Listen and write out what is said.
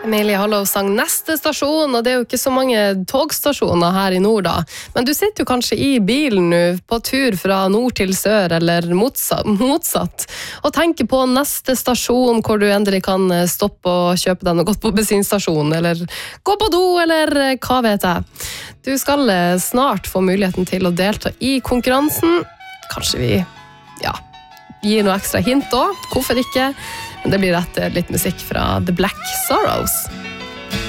Emilie Hollow sang neste stasjon, og det jo ikke så mange togstasjoner her i nord da. Men du sitter jo kanskje i bilen nå, på tur fra nord til sør, eller motsatt, og tenker på neste stasjon, hvor du endelig kan stoppe og kjøpe deg noe godt på bensinstasjonen, eller gå på do, eller hva vet jeg. Du skal snart få muligheten til å delta i konkurransen. Kanskje vi, gir noe ekstra hint også, hvorfor ikke? Men det blir etter litt musikk fra The Black Sorrows.